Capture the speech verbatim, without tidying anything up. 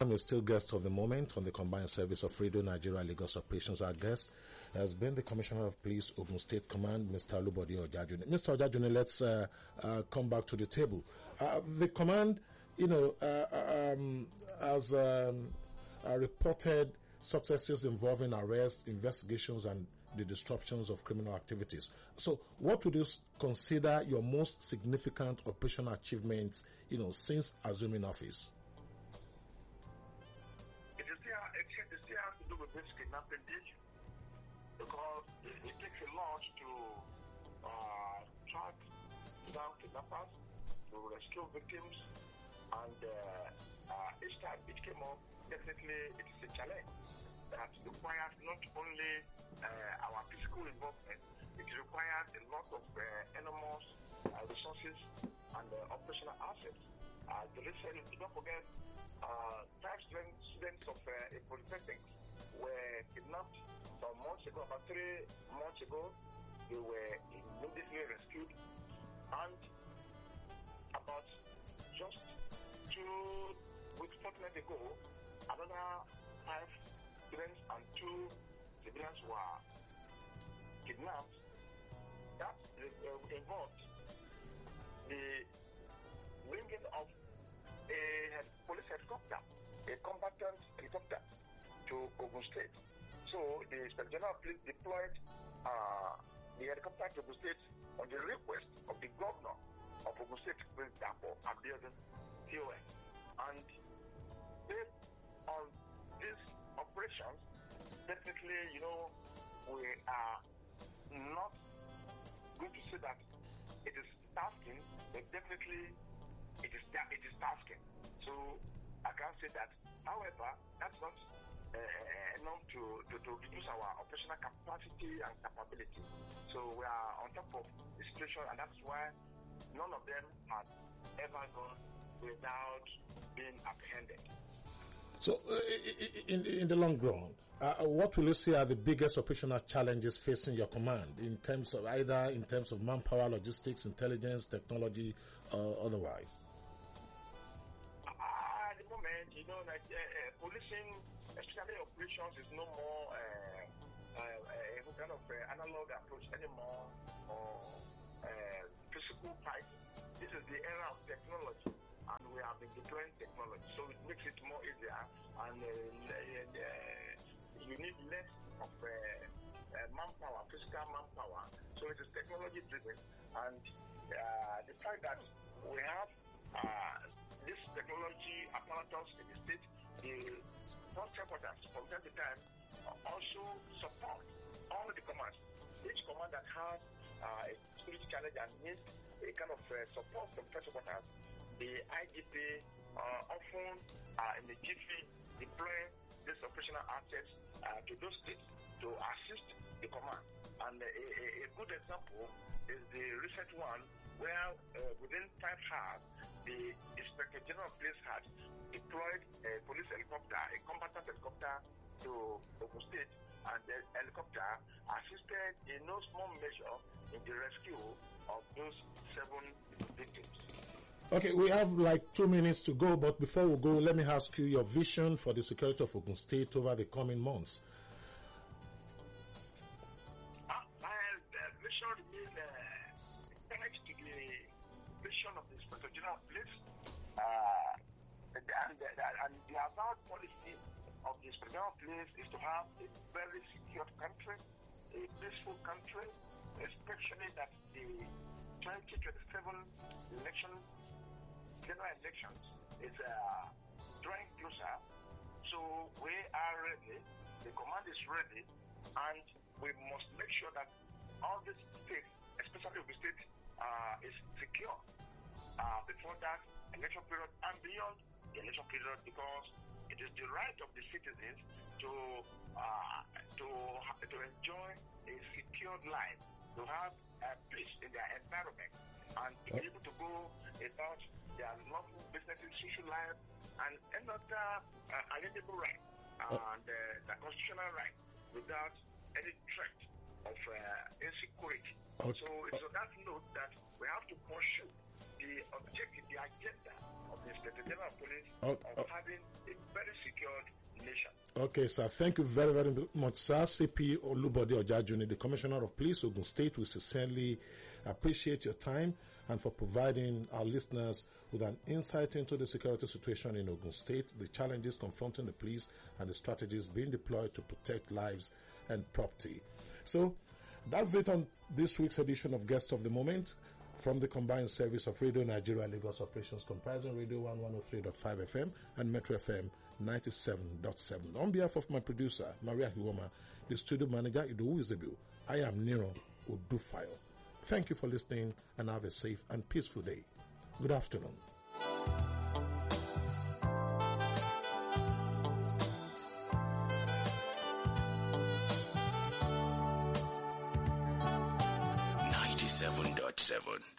program is still guest of the moment on the combined service of Radio Nigeria Lagos operations. Our guest has been the Commissioner of Police, Ogun State Command, Mister Olubode Ojajuni. Mister Ojajuni, let's uh, uh, come back to the table. Uh, the command, you know, uh, um, has um, uh, reported successes involving arrests, investigations, and the disruptions of criminal activities. So, what would you consider your most significant operational achievements, you know, since assuming office? It is still, it still has to do with this kidnapping issue, because it, it takes a lot to uh, track down kidnappers, to rescue victims, and uh, uh, each time it came up, definitely it is a challenge that requires not only uh, our physical involvement, it requires a lot of uh, enormous uh, resources and uh, operational assets. Uh, the recent, don't forget, uh, five students, students of uh, a polytechnic were kidnapped some months ago, about three months ago. They were immediately rescued, and about just two weeks, fortnight ago, another five students and two civilians were kidnapped. That uh, involved the bringing of a police helicopter, a combatant helicopter, to Ogun State. So the Inspector General of Police deployed uh, the helicopter to Ogun State on the request of the governor of Ogun State, Prince Dapo Abiodun, T O N. And based on these operations, definitely, you know, we are not going to say that it is tasking, but definitely it is it is tasking. So I can't say that. However, that's not uh, enough to, to, to reduce our operational capacity and capability. So we are on top of the situation, and that's why none of them had ever gone without being apprehended. So, uh, in, in the long run, uh, what will you say are the biggest operational challenges facing your command in terms of either in terms of manpower, logistics, intelligence, technology, or otherwise? Uh, at the moment, you know, like uh, uh, policing, especially operations, is no more uh, uh, uh, a kind of uh, analog approach anymore, or uh, physical fight. This is the era of technology, and we have been deploying technology, so it makes it more easier, and uh, uh, you need less of uh, uh, manpower, physical manpower. So it is technology driven, and uh, the fact that we have uh, this technology apparatus in the state, the force headquarters from time to time also support all the commands. Each command that has uh, a security challenge and needs a kind of uh, support from first headquarters, the I G P uh, often uh, in the G P deploy these operational assets uh, to those states to assist the command. And a, a, a good example is the recent one where uh, within five hours, the Inspector General of Police had deployed a police helicopter, a combatant helicopter, to Ogun State, and the helicopter assisted in no small measure in the rescue of those seven victims. Okay, we have like two minutes to go, but before we go, let me ask you your vision for the security of Ogun State over the coming months. Uh, my uh, vision remains uh, attached to the vision of the Inspector General of Police, uh, and, and, and the avowed policy of the Inspector General of Police is to have a very secure country, a peaceful country, especially that the twenty twenty-seven election, general elections, is uh, drawing closer. So we are ready, the command is ready, and we must make sure that all these states, especially the state, uh, is secure uh, before that election period and beyond the election period, because it is the right of the citizens to uh, to to enjoy a secured life, to have a peace in their environment, and to be able to go about their lawful businesses, social life, and another uh, alienable right, uh, and uh, the constitutional right, without any threat of uh, insecurity. Okay. So it's on that note that we have to pursue the objective, the agenda of the Inspector General of Police Oh, of oh. having a very secured nation. Okay, sir. Thank you very, very much, sir. C P Olubode Ojajuni, the Commissioner of Police, Ogun State, we sincerely appreciate your time and for providing our listeners with an insight into the security situation in Ogun State, the challenges confronting the police, and the strategies being deployed to protect lives and property. So, that's it on this week's edition of Guest of the Moment from the combined service of Radio Nigeria Lagos operations comprising Radio one one oh three point five F M and Metro F M ninety-seven point seven. On behalf of my producer, Maria Hiwoma, the studio manager, Idowu Izebu, I am Nero Odufayo. Thank you for listening and have a safe and peaceful day. Good afternoon. ninety-seven point seven